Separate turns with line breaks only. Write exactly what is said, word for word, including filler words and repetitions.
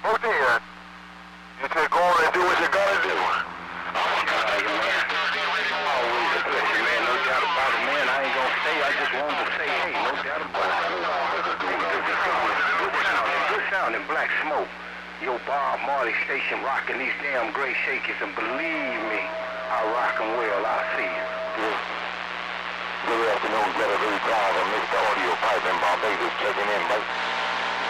Okay, uh, you said go on and do what you gotta do.
Always a pleasure, man. No doubt about it, man. I ain't gonna say. I just wanted to say, hey, no doubt about it. Good sounding, good sounding, Black Smoke. Yo, Bob Marley Station rocking these damn great shakers, and believe me, I rock 'em well. I see you.
Yeah. Good afternoon, Better Day Drive, and Mister Audio Pipe in Barbados checking in, mate.